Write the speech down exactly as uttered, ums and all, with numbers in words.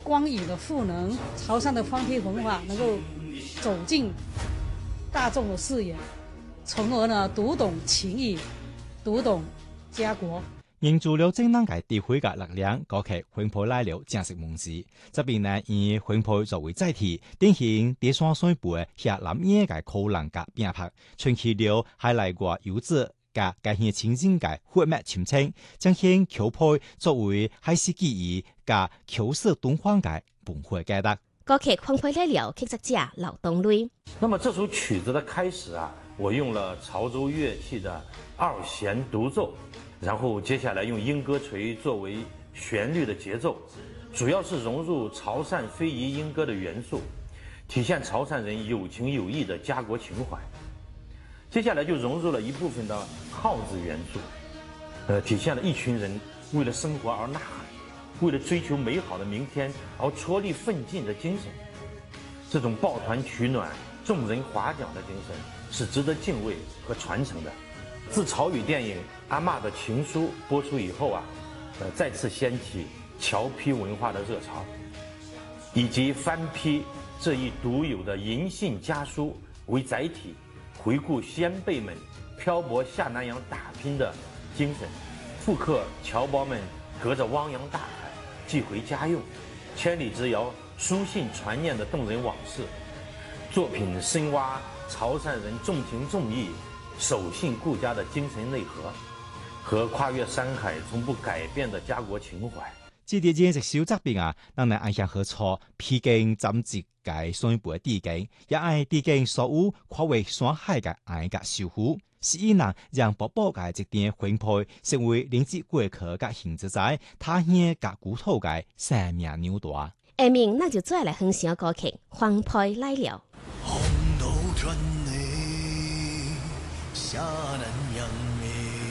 光影的赋能，潮汕的方批文化能够走进大众的视野，从而呢讀懂情義，讀懂家國。 凝聚了正當嘅地區嘅力量，歌劇《魂魄來了》正式問世。這邊呢以魂魄作為載體，典型第三歲輩下南野嘅可能嘅變拍，傳奇了係來過有志嘅介獻情景嘅血脈深情，彰顯曲配作為海事記憶嘅曲式東方嘅本會價值。 歌劇《魂魄來了》劇作者劉東雷。 那麼這首曲子的開始啊，我用了潮州樂器的二弦獨奏。然後接下來用鶯歌錘作為旋律的節奏，主要是融入潮汕非遺鶯歌的元素，體現潮汕人有情有義的家國情懷。接下來就融入了一部分的號子元素，呃，體現了一群人為了生活而吶喊，為了追求美好的明天而踔厲奮進的精神。這種抱團取暖、眾人划槳的精神是值得敬畏和傳承的。自潮語電影《阿嬷的情書》播出以後啊，呃，再次掀起僑批文化的熱潮，以及翻批這一獨有的銀杏家書為載體，回顧先輩們漂泊下南洋打拼的精神，復刻僑胞們隔着汪洋大海寄回家用，千里之遙書信傳念的動人往事。作品深挖潮汕人重情重義、守信顧家的精神內核，和跨越山海從不改變的家國情懷。 這啲正式小作品啊，讓人印象很錯，披荊斬棘嘅上一輩地境，也係地境所有跨越山海嘅愛嘅守護，是以能讓寶寶嘅一點魂魄成為連接過去嘅形之在，他鄉嘅古土嘅生命紐帶。 下面那就再來分享歌曲《魂魄來了》。 下南洋